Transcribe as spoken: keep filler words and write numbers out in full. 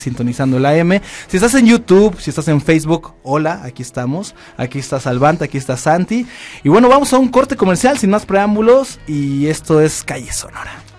sintonizando la M. Si estás en YouTube, si estás en Facebook, hola, aquí estamos. Aquí está Salvante, aquí está Santi. Y bueno, vamos a un corte comercial sin más preámbulos. Y esto es Calle Sonora.